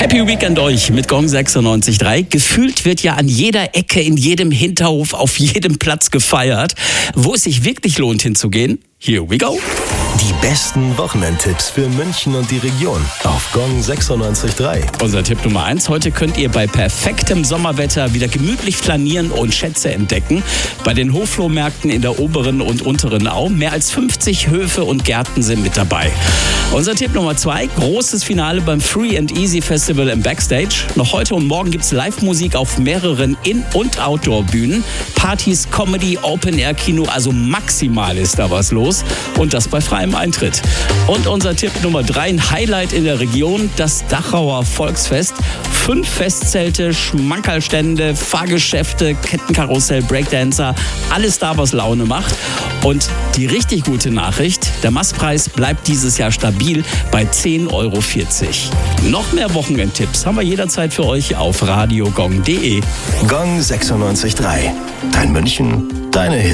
Happy Weekend euch mit Gong 96.3. Gefühlt wird ja an jeder Ecke, in jedem Hinterhof, auf jedem Platz gefeiert. Wo es sich wirklich lohnt hinzugehen? Here we go. Die besten Wochenendtipps für München und die Region auf Gong 96.3. Unser Tipp Nummer 1. Heute könnt ihr bei perfektem Sommerwetter wieder gemütlich flanieren und Schätze entdecken. Bei den Hofflohmärkten in der oberen und unteren Au. Mehr als 50 Höfe und Gärten sind mit dabei. Unser Tipp Nummer 2. Großes Finale beim Free and Easy Festival im Backstage. Noch heute und morgen gibt es Live-Musik auf mehreren In- und Outdoor-Bühnen. Partys, Comedy, Open-Air-Kino, also maximal ist da was los. Und das bei freiem Eintritt. Und unser Tipp Nummer 3, ein Highlight in der Region, das Dachauer Volksfest. 5 Festzelte, Schmankerlstände, Fahrgeschäfte, Kettenkarussell, Breakdancer, alles da, was Laune macht. Und die richtig gute Nachricht, der Mastpreis bleibt dieses Jahr stabil bei 10,40 Euro. Noch mehr Wochenendtipps haben wir jederzeit für euch auf radiogong.de. Gong 96.3. Dein München, deine Hits.